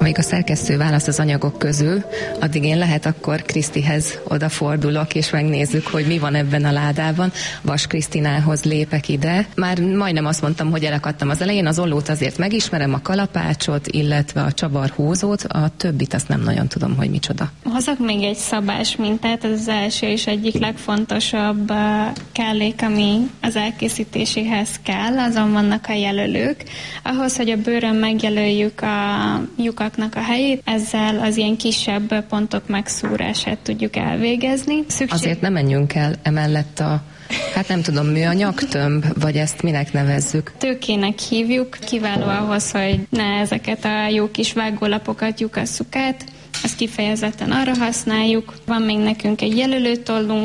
Amíg a szerkesztő választ az anyagok közül, addig én lehet akkor Krisztihez odafordulok, és megnézzük, hogy mi van ebben a ládában. Vas Krisztinához lépek ide. Már majdnem azt mondtam, hogy elakadtam az elején, az ollót azért megismerem, a kalapácsot, illetve a csavarhúzót, a többit azt nem nagyon tudom, hogy micsoda. Hozok még egy szabás mintát, ez az első és egyik legfontosabb kellék, ami az elkészítéséhez kell, azon vannak a jelölők. Ahhoz, hogy a bőrön megjelöljük a lyukaknak a helyét, ezzel az ilyen kisebb pontok megszúrását tudjuk elvégezni. Azért nem menjünk el emellett hát nem tudom, műanyagtömb, vagy ezt minek nevezzük? Tőkének hívjuk, kiváló ahhoz, hogy ne ezeket a jó kis vágólapokat lyukasszuk át, ezt kifejezetten arra használjuk. Van még nekünk egy jelölőtollunk,